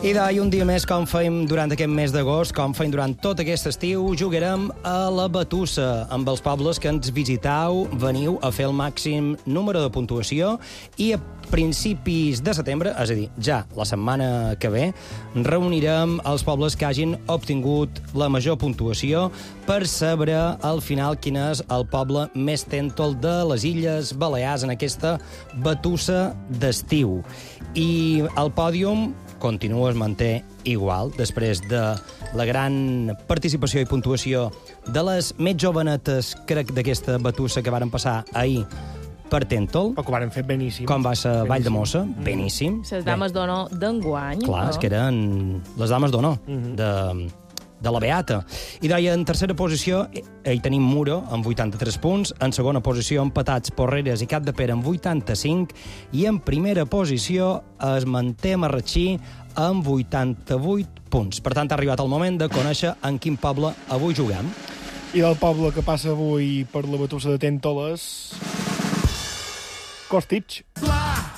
I un dia més, com fem durant aquest mes d'agost, com fem durant tot aquest estiu, jugarem a la batussa amb els pobles que ens visitau, veniu a fer el màxim número de puntuació i a principis de setembre, és a dir, ja la setmana que ve, reunirem els pobles que hagin obtingut la major puntuació per saber al final quin és el poble més tèntol de les Illes Balears en aquesta batussa d'estiu. I el pòdium continua, es manté igual, després de la gran participació i puntuació de les més jovenetes, crec, d'aquesta batussa que varen passar ahir per Tèntol. Però que ho varen fer beníssim. Com va ser Vall de Mossa, beníssim. Les dames d'honor d'enguany. Clar, és que eren les dames d'honor de la Beata. I deia, en tercera posició hi tenim Muro, amb 83 punts, en segona posició empatats Porreres i Capdepera amb 85, i en primera posició es manté Marratxí amb 88 punts. Per tant, ha arribat el moment de conèixer en quin poble avui juguem. I del poble que passa avui per la batussa de Tèntoles, Costitx.